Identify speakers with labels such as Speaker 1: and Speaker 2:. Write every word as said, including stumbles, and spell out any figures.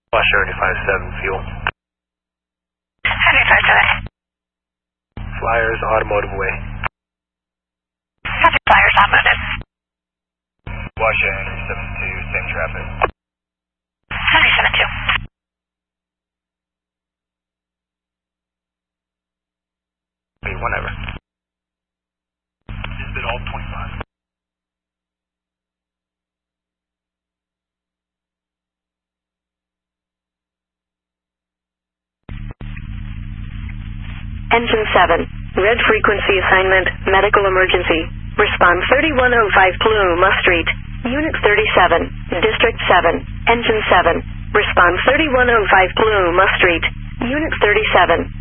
Speaker 1: Flash seventy-five seven, fuel.
Speaker 2: seventy-five seven.
Speaker 1: Flyers, Automotive Way.
Speaker 2: Copy, Flyers, Automotive.
Speaker 1: Washington seven two, same traffic.
Speaker 2: seventy-seven two.
Speaker 1: Whenever. Just bid all twenty-five.
Speaker 3: Engine seven, red frequency assignment, medical emergency. Response thirty-one oh five Paloma Street, Unit thirty-seven, District seven, Engine seven. Response thirty-one oh five Paloma Street, Unit thirty-seven.